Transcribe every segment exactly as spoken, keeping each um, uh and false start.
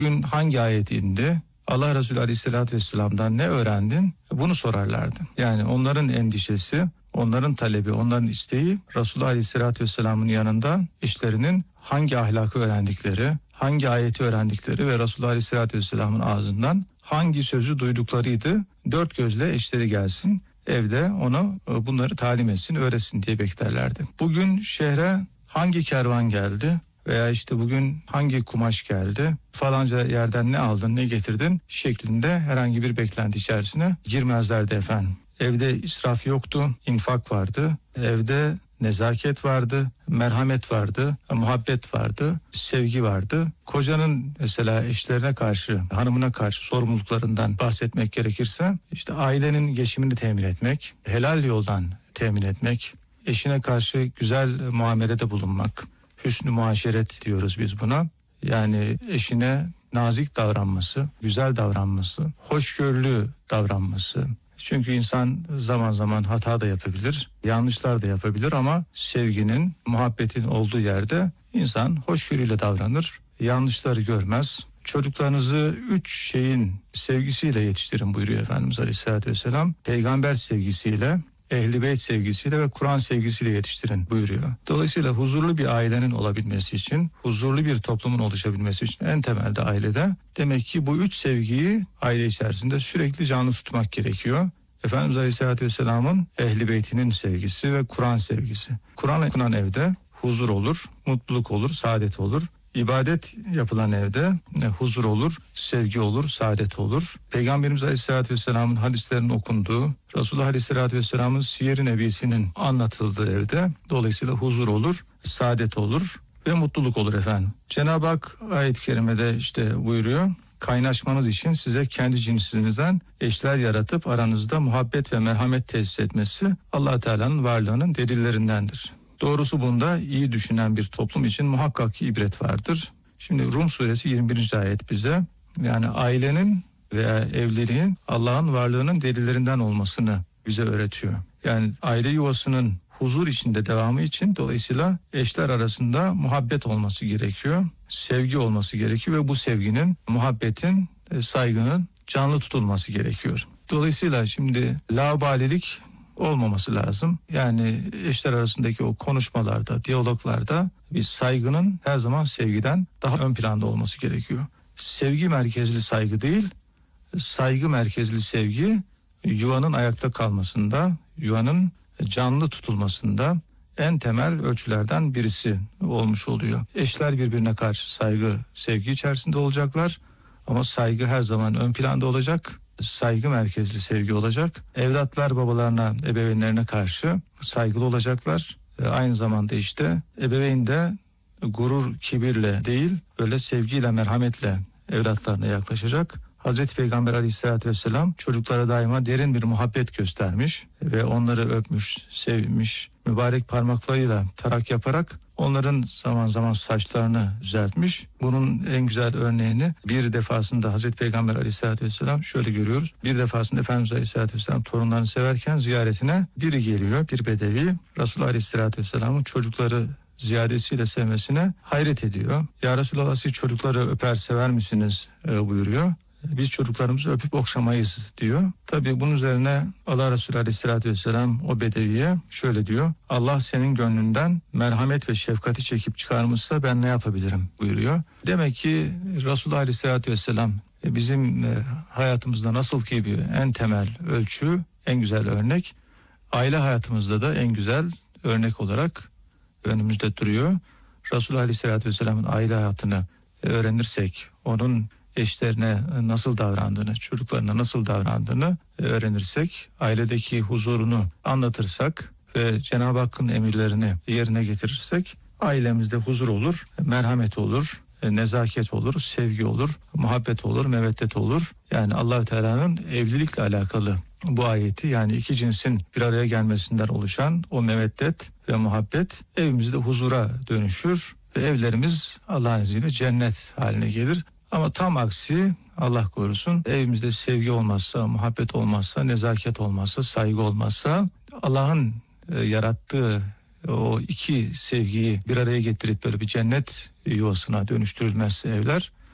Bugün hangi ayet indi? Allah Resulü Aleyhisselatü Vesselam'dan ne öğrendin? Bunu sorarlardı. Yani onların endişesi, onların talebi, onların isteği Resulullah Aleyhisselatü Vesselam'ın yanında eşlerinin hangi ahlakı öğrendikleri, hangi ayeti öğrendikleri ve Resulullah Aleyhisselatü Vesselam'ın ağzından hangi sözü duyduklarıydı. Dört gözle eşleri gelsin, evde ona bunları talim etsin, öğretsin diye beklerlerdi. Bugün şehre hangi kervan geldi veya işte bugün hangi kumaş geldi, falanca yerden ne aldın, ne getirdin şeklinde herhangi bir beklenti içerisine girmezlerdi efendim. Evde israf yoktu, infak vardı. Evde nezaket vardı, merhamet vardı, muhabbet vardı, sevgi vardı. Kocanın mesela eşlerine karşı, hanımına karşı sorumluluklarından bahsetmek gerekirse, işte ailenin geçimini temin etmek, helal yoldan temin etmek, eşine karşı güzel muamelede bulunmak, hüsnü muaşeret diyoruz biz buna. Yani eşine nazik davranması, güzel davranması, hoşgörülü davranması. Çünkü insan zaman zaman hata da yapabilir, yanlışlar da yapabilir ama sevginin, muhabbetin olduğu yerde insan hoşgörüyle davranır, yanlışları görmez. Çocuklarınızı üç şeyin sevgisiyle yetiştirin buyuruyor Efendimiz Aleyhisselatü Vesselam. Peygamber sevgisiyle, Ehl-i Beyt sevgisiyle ve Kur'an sevgisiyle yetiştirin buyuruyor. Dolayısıyla huzurlu bir ailenin olabilmesi için, huzurlu bir toplumun oluşabilmesi için en temelde ailede demek ki bu üç sevgiyi aile içerisinde sürekli canlı tutmak gerekiyor. Efendimiz Aleyhisselatü Vesselam'ın Ehl-i Beyt'inin sevgisi ve Kur'an sevgisi. Kur'an okunan evde huzur olur, mutluluk olur, saadet olur. İbadet yapılan evde ne huzur olur, sevgi olur, saadet olur. Peygamberimiz Aleyhisselatü Vesselam'ın hadislerinin okunduğu, Resulullah Aleyhisselatü Vesselam'ın Siyer-i Nebisi'nin anlatıldığı evde dolayısıyla huzur olur, saadet olur ve mutluluk olur efendim. Cenab-ı Hak ayet-i kerimede işte buyuruyor, kaynaşmanız için size kendi cinsinizden eşler yaratıp aranızda muhabbet ve merhamet tesis etmesi Allah Teala'nın varlığının delillerindendir. Doğrusu bunda iyi düşünen bir toplum için muhakkak ki ibret vardır. Şimdi Rum suresi yirmi birinci ayet bize yani ailenin veya evliliğin Allah'ın varlığının delillerinden olmasını bize öğretiyor. Yani aile yuvasının huzur içinde devamı için dolayısıyla eşler arasında muhabbet olması gerekiyor. Sevgi olması gerekiyor ve bu sevginin, muhabbetin, saygının canlı tutulması gerekiyor. Dolayısıyla şimdi laubalilik olmaması lazım. Yani eşler arasındaki o konuşmalarda, diyaloglarda bir saygının her zaman sevgiden daha ön planda olması gerekiyor. Sevgi merkezli saygı değil, saygı merkezli sevgi yuvanın ayakta kalmasında, yuvanın canlı tutulmasında en temel ölçülerden birisi olmuş oluyor. Eşler birbirine karşı saygı, sevgi içerisinde olacaklar ama saygı her zaman ön planda olacak. Saygı merkezli sevgi olacak. Evlatlar babalarına, ebeveynlerine karşı saygılı olacaklar. E, aynı zamanda işte ebeveyn de gurur, kibirle değil, böyle sevgiyle, merhametle evlatlarına yaklaşacak. Hazreti Peygamber Aleyhisselatü Vesselam çocuklara daima derin bir muhabbet göstermiş ve onları öpmüş, sevmiş, mübarek parmaklarıyla tarak yaparak onların zaman zaman saçlarını düzeltmiş. Bunun en güzel örneğini bir defasında Hazreti Peygamber Aleyhisselatü Vesselam şöyle görüyoruz. Bir defasında Efendimiz Aleyhisselatü Vesselam torunlarını severken ziyaretine biri geliyor, bir bedevi. Resulullah Aleyhisselatü Vesselam'ın çocukları ziyadesiyle sevmesine hayret ediyor. Ya Resulallah siz çocukları öper sever misiniz e, buyuruyor. Biz çocuklarımızı öpüp okşamayız diyor. Tabii bunun üzerine Allah Resulü Aleyhisselatü Vesselam o bedeviye şöyle diyor. Allah senin gönlünden merhamet ve şefkati çekip çıkarmışsa ben ne yapabilirim buyuruyor. Demek ki Resulullah Aleyhisselatü Vesselam bizim hayatımızda nasıl ki bir en temel ölçü, en güzel örnek, aile hayatımızda da en güzel örnek olarak önümüzde duruyor. Resulullah Aleyhisselatü Vesselam'ın aile hayatını öğrenirsek, onun eşlerine nasıl davrandığını, çocuklarına nasıl davrandığını öğrenirsek, ailedeki huzurunu anlatırsak ve Cenab-ı Hakk'ın emirlerini yerine getirirsek ailemizde huzur olur, merhamet olur, nezaket olur, sevgi olur, muhabbet olur, meveddet olur. Yani Allah-u Teala'nın evlilikle alakalı bu ayeti, yani iki cinsin bir araya gelmesinden oluşan o meveddet ve muhabbet evimizde huzura dönüşür ve evlerimiz Allah'ın izniyle cennet haline gelir. Ama tam aksi, Allah korusun, evimizde sevgi olmazsa, muhabbet olmazsa, nezaket olmazsa, saygı olmazsa, Allah'ın e, yarattığı o iki sevgiyi bir araya getirip böyle bir cennet yuvasına dönüştürülmezse evler,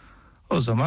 O zaman